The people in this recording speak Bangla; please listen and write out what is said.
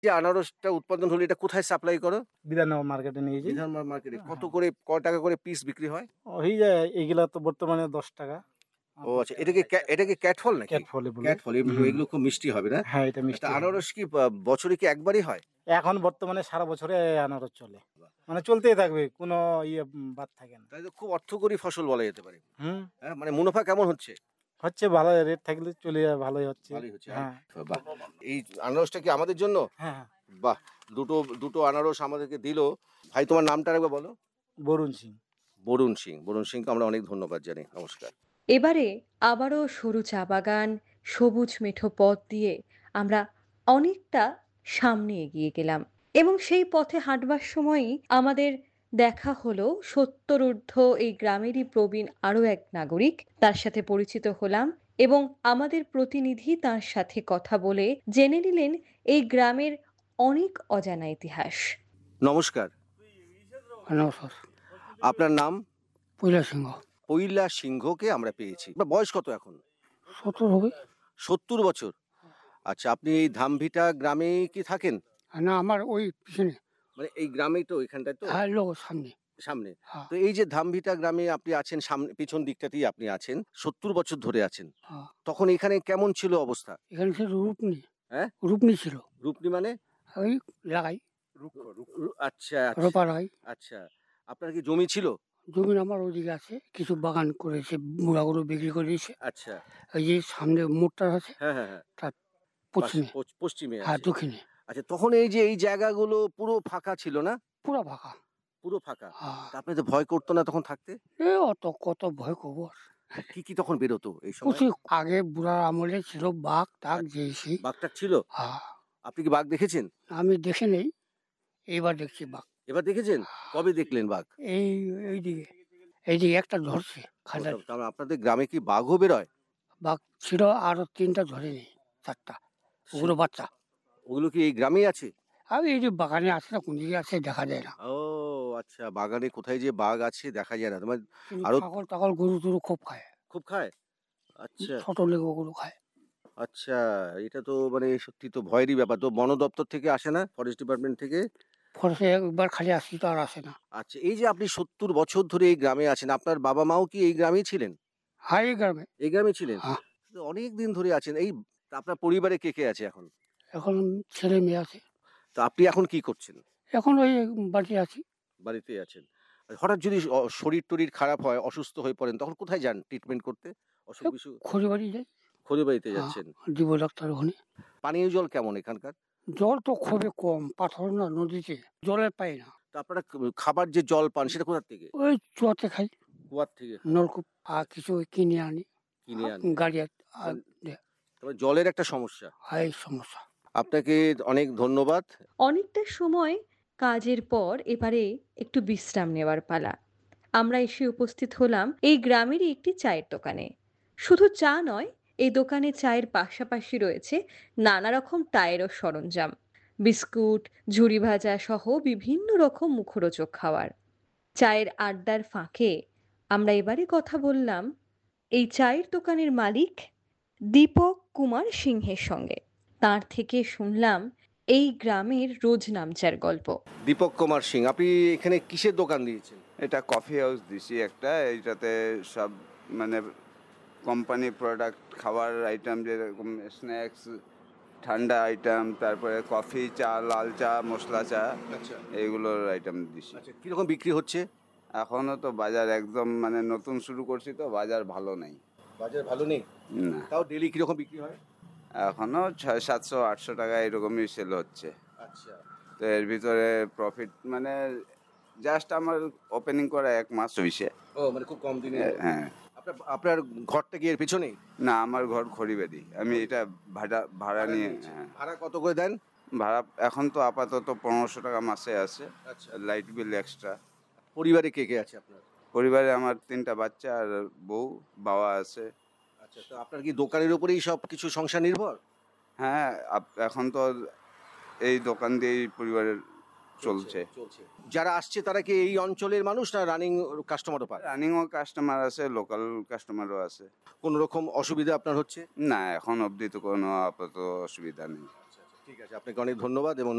যে আনারসটা উৎপাদন হলো এটা কোথায় সাপ্লাই করো? বিধাননগর মার্কেটে নিয়ে যাই। বিধাননগর মার্কেটে কত হ্যাঁ। করে, কয় টাকা করে পিস বিক্রি হয়? হয়ে যায় এইগুলা তো বর্তমানে 10 টাকা। ও আচ্ছা, এটা কি ক্যাটফল নাকি? ক্যাট ফলে বলে। ক্যাটফল, এগুলো খুব মিষ্টি হবে না? হ্যাঁ, এটা তা মিষ্টি হবে। আনারস কি বছরে কি একবারই হয়? এখন বর্তমানে সারা বছরে আনারস চলে। মানে চলতেই থাকবে, কোনো বাদ থাকে না। তাই তো খুব অর্থকরী ফসল বলা যেতে পারে। হুম, হ্যাঁ, মানে মুনাফা কেমন হচ্ছে? হচ্ছে ভালো, রেট থাকলে চলে যায়, ভালোই হচ্ছে। ভালোই হচ্ছে। হ্যাঁ, বাহ! এই আনারসটা কি আমাদের জন্য? হ্যাঁ, হ্যাঁ। বাহ! দুটো আনারস আমাদেরকে দিলো। ভাই তোমার নামটা আরেকবার বলো? বরুণ সিং। বরুণ সিং। বরুণ সিংকে আমরা অনেক ধন্যবাদ জানাই। নমস্কার। এবারে আবারও সরু চা বাগান, সবুজ মেঠো পথ দিয়ে আমরা অনেকটা সামনে এগিয়ে গেলাম এবং সেই পথে হাঁটবার সময়ই আমাদের দেখা হলো ৭০ ঊর্ধ্ব এই গ্রামেরই প্রবীণ আরও এক নাগরিক। তার সাথে পরিচিত হলাম এবং আমাদের প্রতিনিধি তার সাথে কথা বলে জেনে নিলেন এই গ্রামের অনেক অজানা ইতিহাস। নমস্কার। নমস্কার। আপনার নাম? পৈলা সিংহ। পৈলা সিংহকে আমরা পেয়েছি। আপনার বয়স কত এখন? 70 হবে। ৭০ বছর। আচ্ছা, আপনি এই ধামভিটা গ্রামেই কি থাকেন? না, আমার ওই পিছনে। মানে এই গ্রামেই তো, এখানটায় তো? হ্যাঁ, সামনে। সামনে। হ্যাঁ, তো এই যে ধামভিটা গ্রামে আপনি আছেন, সামনে পিছন দিকটাতেই আপনি আছেন, ৭০ বছর ধরে আছেন। হ্যাঁ। তখন এখানে কেমন ছিল অবস্থা? এখানে ছিল রূপনি। হ্যাঁ? রূপনি ছিল। রূপনি মানে? ওই লাগাই, আচ্ছা, আচ্ছা, রোপা লাগাই। আচ্ছা। আপনার কি জমি ছিল? জমি আমার ওইদিকে আছে, কিছু বাগান করেছে, বুড়াগুলো বিক্রি করে দিয়েছে। আচ্ছা। এই যে সামনে মোড়টা আছে, হ্যাঁ, হ্যাঁ, হ্যাঁ। তার পশ্চিমে। পশ্চিমে হ্যাঁ, আছে। দক্ষিণে। আচ্ছা, তখন এই যে এই জায়গাগুলো পুরো ফাঁকা ছিল না? পুরা ফাঁকা। পুরো ফাঁকা। হ্যাঁ। তা আপনি তো ভয় করতো না তখন থাকতে? কত ভয় খবর। কি তখন বেরোতো এই সময়? প্রচুর আগে বুড়ার আমলে ছিল বাঘ টাঘ যেয়েছি। বাঘ-টাঘ ছিল? হ্যাঁ, আপনি কি বাঘ দেখেছেন? আমি দেখি নেই, এইবার দেখছি বাঘ। এবার দেখেছেন? কবে দেখলেন বাঘ? এই এইদিকে এইদিকে একটা ধরছে খাঁচা। তার মানে আপনাদের গ্রামে কি বাঘও বেরোয়? বাঘ ছিল, আরো 3টা ধরেনি, 4টা। ওগুলো বাচ্চা। ওগুলো কি এই গ্রামেই আছে? আর এই যে বাগানে আছে না, কোন দিকে আছে দেখা যায় না। ও আচ্ছা, বাগানে কোথায় যে বাঘ আছে দেখা যায় না। তোমার কিন্তু আরো ছাগল টাগল গরু টরু খুব খায়। খুব খায়? আচ্ছা, ছোট লেগুলো খায়। আচ্ছা। এটা তো মানে সত্যি তো ভয়েরই ব্যাপার। তো বন দপ্তর থেকে আসে না? ফরেস্ট ডিপার্টমেন্ট থেকে? ফরেস্টে একবার খালি আসি তো আর আসে না। আচ্ছা, এই যে আপনি ৭০ বছর ধরে এই গ্রামে আছেন, আপনার বাবা-মাও কি এই গ্রামেই ছিলেন? হ্যাঁ, এই গ্রামে। এই গ্রামেই ছিলেন? হ্যাঁ, তো অনেক দিন ধরে আছেন। তা আপনার পরিবারে কে আছে এখন? এখন ছেলে মেয়ে আছে। তো আপনি এখন কি করছেন? এখন ওই বাড়িতে আছি। বাড়িতেই আছেন। আর হঠাৎ যদি শরীর-টরির খারাপ হয়, অসুস্থ হয়ে পড়েন, তখন কোথায় যান ট্রিটমেন্ট করতে? অসুখ-বিসুখ? খড়ি বাড়ি যাই। খোঁজে বাড়িতে হ্যাঁ, যাচ্ছেন। দিব ডাক্তার ওখানে। পানীয় জল কেমন এখানকার? জল তো খুবই কম, পাথর না নদীতে, জলে পাই না। তো আপনারা খাবার যে জল পান সেটা কোথা থেকে? ওই চুয়াতে খাই, কুয়ার থেকে খান? নলকূপ। আর কিছু ওই কিনে আনি, কিনে আনেন? গাড়ি আর তবে জলের একটা সমস্যা। এই সমস্যা। আপনাকে অনেক ধন্যবাদ। অনেকটা সময় কাজের পর এবারে একটু বিশ্রাম নেওয়ার পালা। আমরা এসে উপস্থিত হলাম এই গ্রামেরই একটি চায়ের দোকানে। শুধু চা নয়, এই দোকানে চায়ের পাশাপাশি রয়েছে নানা রকম টায়েরও সরঞ্জাম, বিস্কুট, ঝুরি ভাজা সহ বিভিন্ন রকম মুখরোচক খাবার। চায়ের আড্ডার ফাঁকে আমরা এবারে কথা বললাম এই চায়ের দোকানের মালিক দীপক কুমার সিংহের সঙ্গে। তার থেকে শুনলাম এই গ্রামের রোজ নামচার গল্প। দীপক কুমার সিং, আপনি এখানে কিসের দোকান দিয়েছেন? এটা কফি হাউস দিছি একটা। এইটাতে সব মানে কোম্পানি প্রোডাক্ট, খাবার আইটেম, যেরকম স্ন্যাক্স, ঠান্ডা আইটেম, তারপরে কফি, চা, লাল চা, মশলা চা, আচ্ছা, এইগুলোর আইটেম দিছি। আচ্ছা। কিরকম বিক্রি হচ্ছে? এখনও তো বাজার একদম মানে নতুন শুরু করছি, তো বাজার ভালো নেই। বাজার ভালো নেই? না, তাও ডেইলি কিরকম বিক্রি হয়? এখনও 600-700 টাকা এরকমই সেল হচ্ছে। আচ্ছা। তো এর ভিতরে প্রফিট মানে জাস্ট আমার ওপেনিং করা 1 মাস হয়েছে। ও মানে খুব কম দিনে? হ্যাঁ। আপনার ঘরটা কি এর পেছনেই? না, আমার ঘর খড়িবাড়ি। আমি এটা ভাড়া নিয়ে। হ্যাঁ। ভাড়া কত করে দেন? ভাড়া এখন তো আপাতত 1500 টাকা মাসে আছে, আচ্ছা। Light bill extra. পরিবারে কে আছে আপনার? পরিবারে আমার 3টা বাচ্চা আর বউ, বাবা আছে। আচ্ছা, তো আপনার কি দোকানের উপরেই সব কিছু সংসার নির্ভর? হ্যাঁ, এখন তো এই দোকান দিয়েই পরিবারের চলছে। যারা আসছে তারা কি এই অঞ্চলের মানুষ না রানিং কাস্টমারও পায়? রানিংও কাস্টমার আছে, লোকাল কাস্টমারও আছে। কোন রকম অসুবিধা আপনার হচ্ছে? না, এখন অবধি তো কোনো আপাতত অসুবিধা নেই। ঠিক আছে, আপনাকে অনেক ধন্যবাদ এবং